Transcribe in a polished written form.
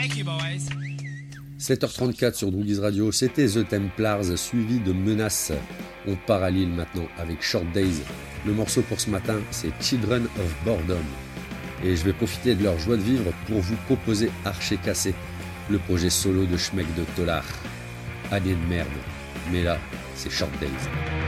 7h34 sur Droogies Radio, c'était The Templars suivi de Menace. On part à Lille maintenant avec Short Days. Le morceau pour ce matin, c'est Children of Boredom. Et je vais profiter de leur joie de vivre pour vous proposer Archer Cassé, le projet solo de Schmeck de Tolar. Année de merde, mais là, c'est Short Days.